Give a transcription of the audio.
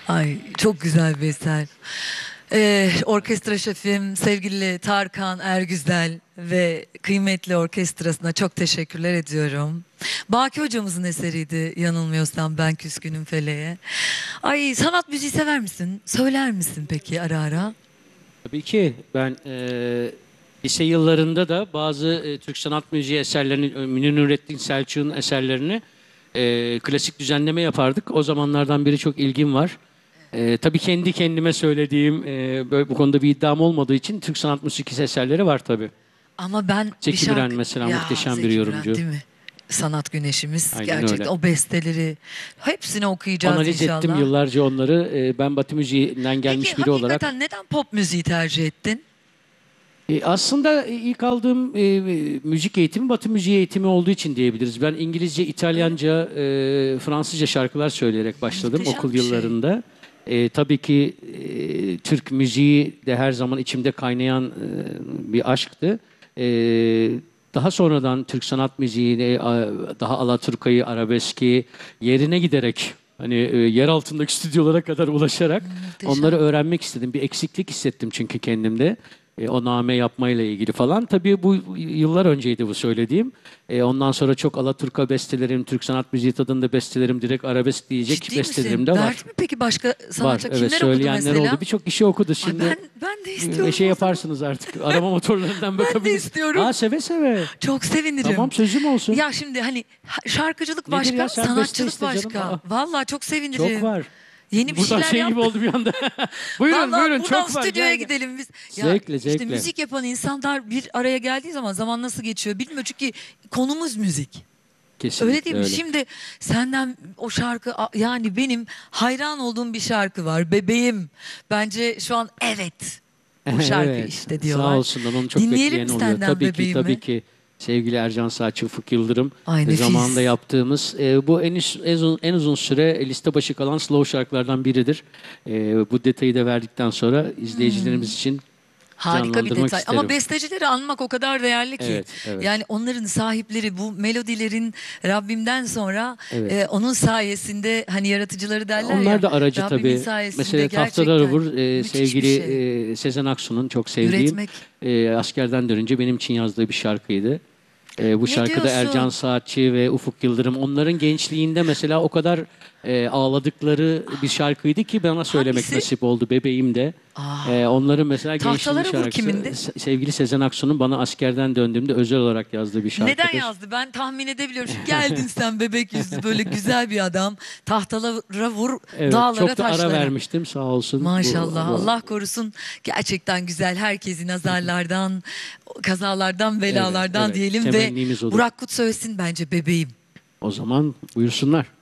Ay çok güzel bir eser. Orkestra şefim sevgili Tarkan Ergüzel ve kıymetli orkestrasına çok teşekkürler ediyorum. Baki hocamızın eseriydi yanılmıyorsam Ben Küskünüm Feleğe. Ay sanat müziği sever misin? Söyler misin peki ara ara? Tabii ki ben lise yıllarında da bazı Türk sanat müziği eserlerini, Münir Nurettin Selçuk'un eserlerini klasik düzenleme yapardık. O zamanlardan beri çok ilgim var. Tabii kendi kendime söylediğim, böyle bu konuda bir iddiam olmadığı için Türk sanat müziği eserleri var tabii. Ama ben bir Zeki Müren şarkı... mesela Ya muhteşem bir Zeki Müren yorumcu. değil mi? Sanat güneşimiz Aynen gerçekten öyle. o besteleri hepsini okuyacağız Analiz ettim inşallah. yıllarca onları. Ben Batı müziğinden Peki gelmiş biri olarak. hakikaten neden pop müziği tercih ettin? Aslında ilk aldığım müzik eğitimi Batı müziği eğitimi olduğu için diyebiliriz. Ben İngilizce, İtalyanca, Fransızca şarkılar söyleyerek başladım Muhteşem okul bir şey. yıllarında. Tabii ki Türk müziği de her zaman içimde kaynayan bir aşktı. E, Daha sonradan Türk sanat müziğini, daha Alaturka'yı, arabeski yerine giderek hani yer altındaki stüdyolara kadar ulaşarak Muhteşem. onları öğrenmek istedim. Bir eksiklik hissettim çünkü kendimde. O name yapmayla ilgili falan. Tabii bu yıllar önceydi bu söylediğim. Ondan sonra çok Alaturka bestelerim, Türk sanat müziği tadında bestelerim, direkt arabesk diyecek Ciddi bestelerim misin? de var. Verdi mi peki başka Var, sanatçı? evet, Kimler okudu söyleyenler mesela? oldu. Birçok kişi okudu. Ay Şimdi ben de istiyorum şey o zaman. yaparsınız artık. Arama motorlarından Ben de bakabilirsiniz. istiyorum. Aa, seve seve. Çok sevinirim. Tamam, sözüm olsun. Ya şimdi hani şarkıcılık Nedir başka, ya, sen beste sanatçılık iste canım. başka. Aa, Vallahi çok çok sevinirim. var. Yeni bir Buradan şeyler şey yap. gibi oldu bir anda. Buyurun Vallahi buyurun, buradan çok var. stüdyoya Gel, gel. gidelim biz. Ya Zevkle işte zevkle. müzik yapan insanlar bir araya geldiği zaman nasıl geçiyor bilmiyor çünkü konumuz müzik. Kesinlikle Öyle değil mi? öyle. Şimdi senden o şarkı yani benim hayran olduğum bir şarkı var. Bebeğim. Bence şu an evet. Bu şarkı Evet, işte sağ diyorlar. olsunlar. Onu çok Dinleyelim bekleyen mi oluyor. senden Tabii ki, tabii bebeğimi? ki. Sevgili Ercan Saatçı, Ufuk Yıldırım Ay nefis. zamanında yaptığımız bu en uzun süre liste başı kalan slow şarkılardan biridir. Bu detayı da verdikten sonra izleyicilerimiz için Harika bir canlandırmak detay. Ama isterim. bestecileri anmak o kadar değerli ki. Evet, evet, Yani onların sahipleri bu melodilerin Rabbimden sonra evet. onun sayesinde hani yaratıcıları derler Onlar ya. da aracı Rabbimin tabii. sayesinde Mesela Tahtaları gerçekten Vur, müthiş bir sevgili şey. Sezen Aksu'nun çok sevdiğim Üretmek. askerden dönünce benim için yazdığı bir şarkıydı. Bu Ne şarkıda Ercan diyorsun? Saatçi ve Ufuk Yıldırım onların gençliğinde mesela o kadar ağladıkları bir şarkıydı ki bana söylemek Hangisi? nasip oldu, bebeğim de. Onların mesela gençliği Tahtaları Vur şarkısı kimindi? sevgili Sezen Aksu'nun bana askerden döndüğümde özel olarak yazdığı bir Neden şarkıdır. yazdı? Ben tahmin edebiliyorum. Çünkü geldin sen bebek yüzlü böyle güzel bir adam. Tahtalara vur, Evet, dağlara, çok da ara taşlara. vermiştim, sağ olsun. Maşallah Allah korusun gerçekten güzel herkesi nazarlardan, kazalardan, Evet, belalardan evet, diyelim ve temennimiz odur. Burak Kut söylesin bence bebeğim. O zaman buyursunlar.